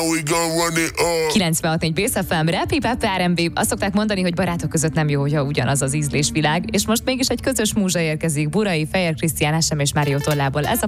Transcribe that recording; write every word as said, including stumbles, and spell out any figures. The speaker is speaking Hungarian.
we gon' run it up. kilencvenhat négy Bész ef em, rap, hip-hop, er end bé. Azt szokták mondani, hogy barátok között nem jó, hogyha ugyanaz az ízlésvilág, és most mégis egy közös múzsa érkezik Burai, Fejér Krisztián, es em és Mário tollából. Ez a